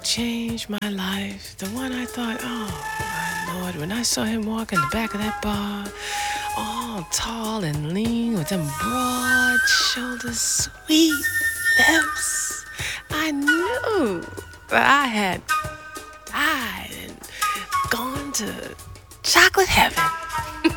changed my life. The one I thought, oh my Lord, when I saw him walk in the back of that bar, all tall and lean with them broad shoulders, sweet lips, I knew that I had gone to chocolate heaven.